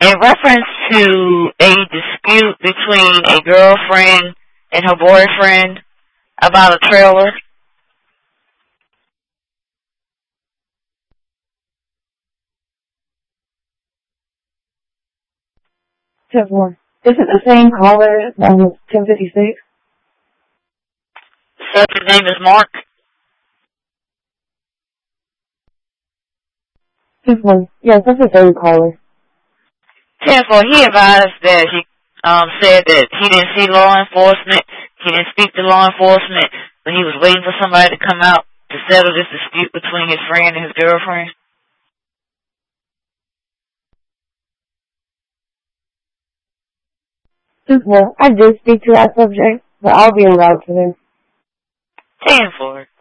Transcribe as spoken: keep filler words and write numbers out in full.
in reference to a dispute between a girlfriend and her boyfriend about a trailer. ten four. Is it the same caller on ten fifty-six? Sir, his name is Mark. ten four. Yes, that's the same caller. ten four, he advised that he um, said that he didn't see law enforcement, he didn't speak to law enforcement, but he was waiting for somebody to come out to settle this dispute between his friend and his girlfriend. Well, I did speak to that subject, but I'll be allowed to there. ten four.